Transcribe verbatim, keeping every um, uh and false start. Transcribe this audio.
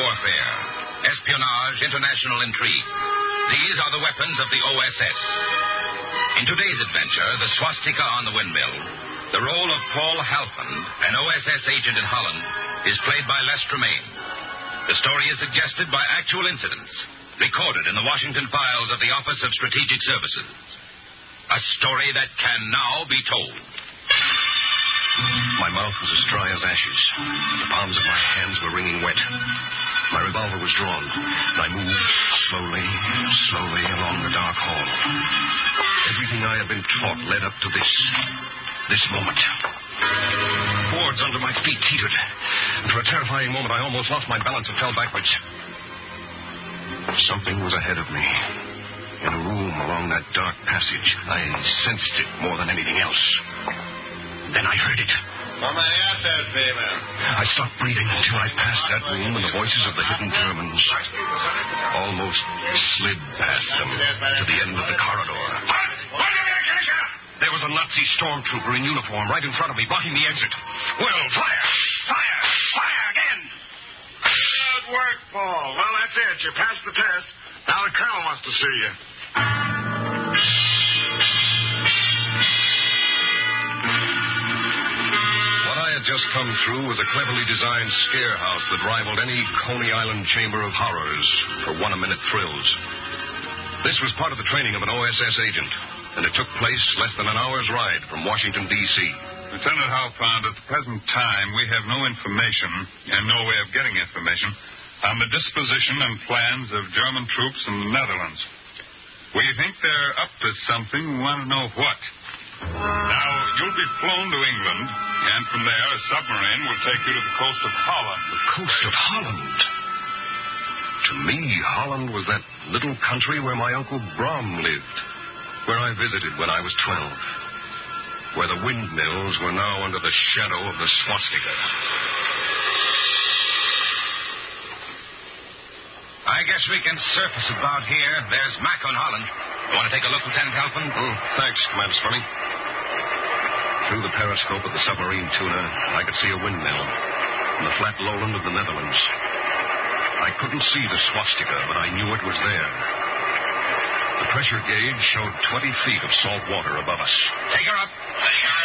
warfare, espionage, international intrigue. These are the weapons of the O S S. In today's adventure, The Swastika on the Windmill, the role of Paul Halpin, an O S S agent in Holland, is played by Les Tremaine. The story is suggested by actual incidents, recorded in the Washington files of the Office of Strategic Services. A story that can now be told. My mouth was as dry as ashes. The palms of my hands were wringing wet. My revolver was drawn, and I moved slowly, slowly along the dark hall. Everything I had been taught led up to this, this moment. Boards under my feet teetered. And for a terrifying moment, I almost lost my balance and fell backwards. Something was ahead of me. In a room along that dark passage, I sensed it more than anything else. Then I heard it. I stopped breathing until I passed that room, and the voices of the hidden Germans almost slid past them to the end of the corridor. There was a Nazi stormtrooper in uniform right in front of me, blocking the exit. Well, fire! Fire! Fire again! Good work, Paul. Well, that's it. You passed the test. Now the colonel wants to see you. What I had just come through was a cleverly designed scare house that rivaled any Coney Island chamber of horrors for one-a-minute thrills. This was part of the training of an O S S agent, and it took place less than an hour's ride from Washington, D C Lieutenant Halpern, at the present time, we have no information, and no way of getting information, on the disposition and plans of German troops in the Netherlands. We think they're up to something. We want to know what. Now, you'll be flown to England, and from there, a submarine will take you to the coast of Holland. The coast of Holland? To me, Holland was that little country where my Uncle Brom lived, where I visited when I was twelve, where the windmills were now under the shadow of the swastika. I guess we can surface about here. There's Mac on Holland. You want to take a look, Lieutenant Halpin? Mm, thanks, Commander Scully. Through the periscope of the submarine tuna, I could see a windmill in the flat lowland of the Netherlands. I couldn't see the swastika, but I knew it was there. The pressure gauge showed twenty feet of salt water above us. Take her up. Take her